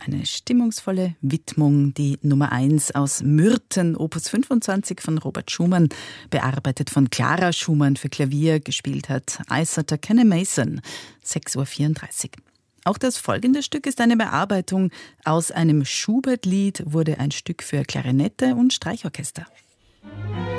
eine stimmungsvolle Widmung, die Nummer 1 aus Myrten, Opus 25 von Robert Schumann, bearbeitet von Clara Schumann für Klavier, gespielt hat Eisater Kenny Mason, 6:34 Uhr. Auch das folgende Stück ist eine Bearbeitung aus einem Schubert-Lied, wurde ein Stück für Klarinette und Streichorchester.